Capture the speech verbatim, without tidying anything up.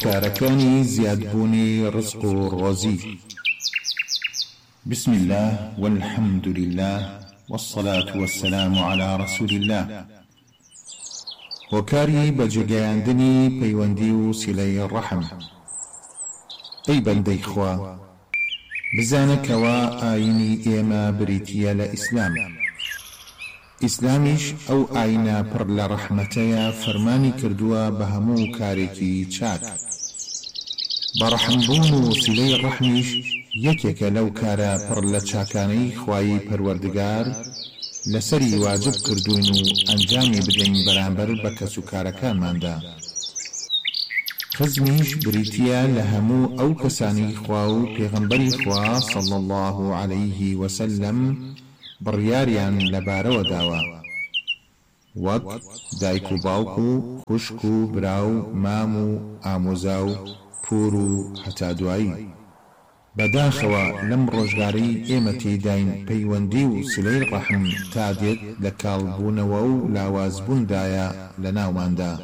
كاركاني زيادبوني رزق الرزي. بسم الله والحمد لله والصلاة والسلام على رسول الله. وكاري بجگەیاندنی پەیوەندی و سیلەی ڕەحم. ئەی بەندەی خوا، بزانەکەوە ئاینی ئێمە بریتیە لە ئیسلام. ئیسلامیش ئەو ئاینە پڕ لە ڕەحمەتەیە فەرمانی کردووە بە هەموو کارێکی چاک. بەڕەحمبوون و سیلەی ڕەحمیش یەکێکە لەو کارە پڕ لە چاکانەی خوای پەروەردگار لەسەری واجب کردوین و ئەنجامی بدەین بەرامبەر بە کەس و کارەکانماندا. خزمیش بریتیە لە هەموو ئەو کەسانی خوا و پێغەمبەری خوا صلی الله عەلەیه وسلم بڕیاریان لەبارەوە داوە، وەک دایک و باوک و خوشک و براو، مام و ئامۆزا و پور و هەتا دوایی. بەداخەوە لەم ڕۆژگارەی ئێمە تێداین پەیوەندی و سلەی ڕەحم تا دێت لە کاڵبوونەوە و لاوازبووندایە لە ناوماندا.